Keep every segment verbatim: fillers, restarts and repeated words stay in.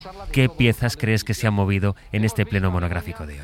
¿Qué piezas crees que se han movido en este pleno monográfico de hoy?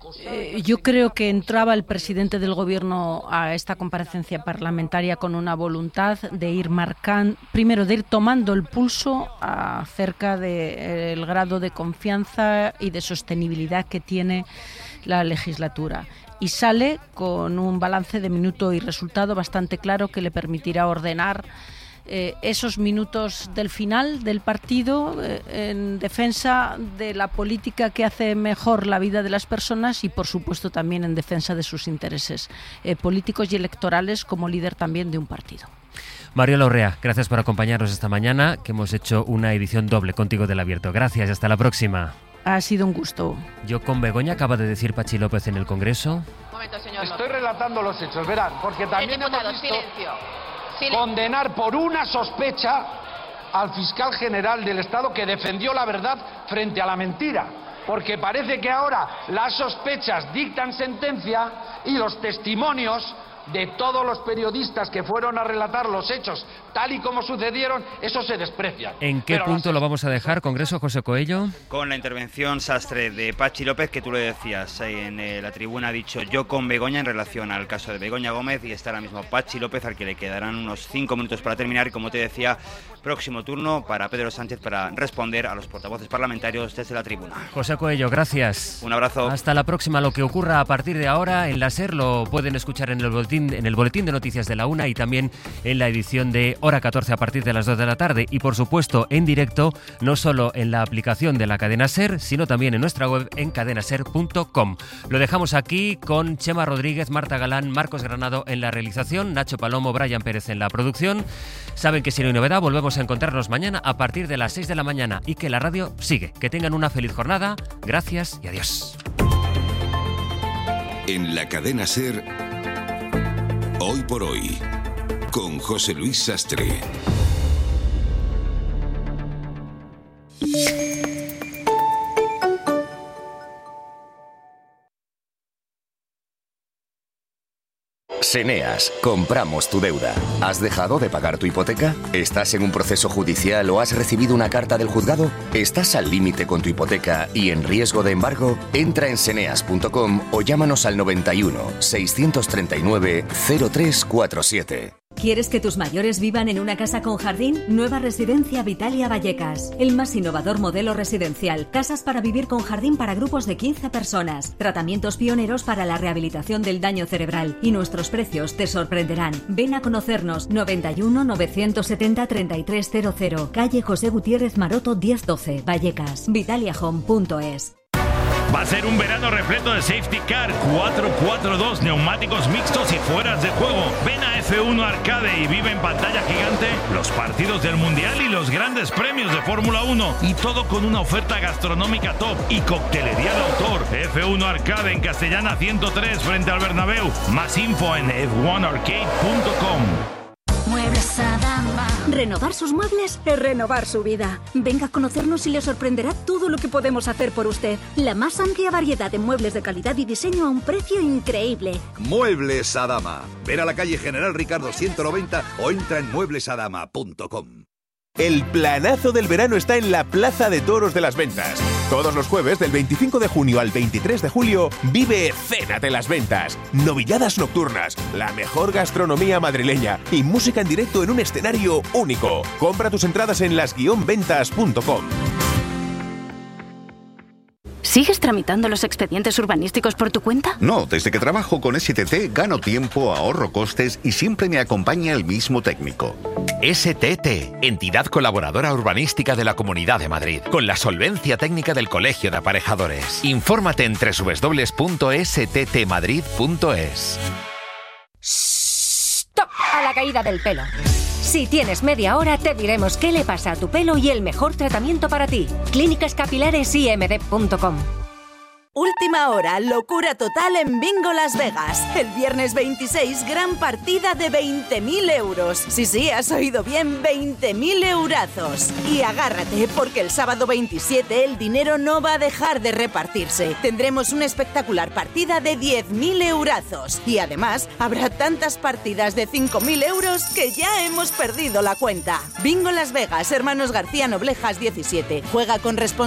Eh, yo creo que entraba el presidente del Gobierno a esta comparecencia parlamentaria con una voluntad de ir marcando, primero de ir tomando el pulso acerca del grado de confianza y de sostenibilidad que tiene la legislatura. Y sale con un balance de minuto y resultado bastante claro que le permitirá ordenar Eh, esos minutos del final del partido eh, en defensa de la política que hace mejor la vida de las personas y, por supuesto, también en defensa de sus intereses eh, políticos y electorales como líder también de un partido. Mariola Urrea, gracias por acompañarnos esta mañana, que hemos hecho una edición doble contigo del Abierto. Gracias y hasta la próxima. Ha sido un gusto. Yo con Begoña, acaba de decir Pachi López en el Congreso. Momento, señor. Estoy relatando los hechos, verán, porque también diputado, hemos visto silencio. condenar por una sospecha al fiscal general del Estado que defendió la verdad frente a la mentira. Porque parece que ahora las sospechas dictan sentencia y los testimonios de todos los periodistas que fueron a relatar los hechos tal y como sucedieron, eso se desprecia. ¿En qué Pero punto las... lo vamos a dejar, Congreso, José Coello? Con la intervención sastre de Pachi López, que tú le decías en eh, la tribuna, ha dicho yo con Begoña en relación al caso de Begoña Gómez, y está ahora mismo Pachi López, al que le quedarán unos cinco minutos para terminar, y como te decía, próximo turno para Pedro Sánchez para responder a los portavoces parlamentarios desde la tribuna. José Coello, gracias. Un abrazo. Hasta la próxima. Lo que ocurra a partir de ahora en la SER lo pueden escuchar en el boletín, en el boletín de noticias de la una y también en la edición de Hora catorce a partir de las dos de la tarde, y por supuesto en directo, no solo en la aplicación de la cadena SER, sino también en nuestra web en cadena ser punto com. Lo dejamos aquí con Chema Rodríguez, Marta Galán, Marcos Granado en la realización, Nacho Palomo, Brian Pérez en la producción. Saben que si no hay novedad volvemos a encontrarnos mañana a partir de las seis de la mañana y que la radio sigue. Que tengan una feliz jornada. Gracias y adiós. En la cadena SER, Hoy por Hoy, con José Luis Sastre. Seneas, compramos tu deuda. ¿Has dejado de pagar tu hipoteca? ¿Estás en un proceso judicial o has recibido una carta del juzgado? ¿Estás al límite con tu hipoteca y en riesgo de embargo? Entra en seneas punto com o llámanos al noventa y uno, seiscientos treinta y nueve, cero tres cuarenta y siete. ¿Quieres que tus mayores vivan en una casa con jardín? Nueva Residencia Vitalia Vallecas. El más innovador modelo residencial. Casas para vivir con jardín para grupos de quince personas. Tratamientos pioneros para la rehabilitación del daño cerebral. Y nuestros precios te sorprenderán. Ven a conocernos. noventa y uno, novecientos setenta, treinta y tres cero cero. Calle José Gutiérrez Maroto diez doce. Vallecas. Vitalia Home punto es. Va a ser un verano repleto de safety car, cuatro cuatro dos, neumáticos mixtos y fueras de juego. Ven a F uno Arcade y vive en pantalla gigante los partidos del Mundial y los grandes premios de Fórmula uno. Y todo con una oferta gastronómica top y coctelería de autor. F uno Arcade en Castellana ciento tres frente al Bernabéu. Más info en f uno arcade punto com. Muebles Adama. Renovar sus muebles es renovar su vida. Venga a conocernos y le sorprenderá todo lo que podemos hacer por usted. La más amplia variedad de muebles de calidad y diseño a un precio increíble. Muebles Adama. Ven a la calle General Ricardo ciento noventa o entra en muebles adama punto com. El planazo del verano está en la Plaza de Toros de las Ventas. Todos los jueves del veinticinco de junio al veintitrés de julio vive Cena de las Ventas. Novilladas nocturnas, la mejor gastronomía madrileña y música en directo en un escenario único. Compra tus entradas en las guion ventas punto com. ¿Sigues tramitando los expedientes urbanísticos por tu cuenta? No, desde que trabajo con S T T gano tiempo, ahorro costes y siempre me acompaña el mismo técnico. S T T, entidad colaboradora urbanística de la Comunidad de Madrid, con la solvencia técnica del Colegio de Aparejadores. Infórmate en doble u doble u doble u punto s t t madrid punto es. ¡Stop! A la caída del pelo. Si tienes media hora, te diremos qué le pasa a tu pelo y el mejor tratamiento para ti. Clínicas Capilares I M D punto com. Última hora, locura total en Bingo Las Vegas. El viernes veintiséis, gran partida de veinte mil euros. Sí, sí, has oído bien, veinte mil eurazos. Y agárrate, porque el sábado veintisiete el dinero no va a dejar de repartirse. Tendremos una espectacular partida de diez mil eurazos. Y además, habrá tantas partidas de cinco mil euros que ya hemos perdido la cuenta. Bingo Las Vegas, Hermanos García Noblejas diecisiete. Juega con responsabilidad.